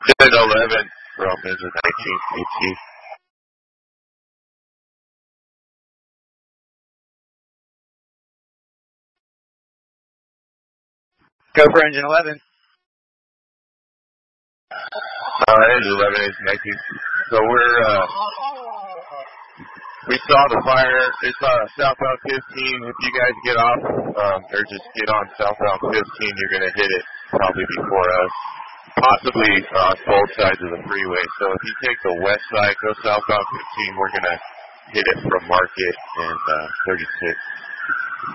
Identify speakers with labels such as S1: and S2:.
S1: Just 11 from is a 19 CT.
S2: Go for engine 11.
S1: Engine 11 is 19. So we saw the fire. It's southbound 15. If you guys get off, or just get on southbound 15, you're going to hit it probably before us. Possibly on both sides of the freeway. So if you take the west side, go southbound 15, we're going to hit it from Market and 36.